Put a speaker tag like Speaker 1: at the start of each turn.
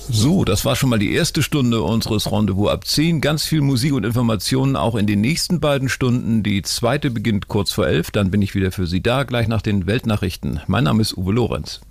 Speaker 1: So, das war schon mal die erste Stunde unseres Rendezvous ab 10. Ganz viel Musik und Informationen auch in den nächsten beiden Stunden. Die zweite beginnt kurz vor 11. Dann bin ich wieder für Sie da, gleich nach den Weltnachrichten. Mein Name ist Uwe Lorenz.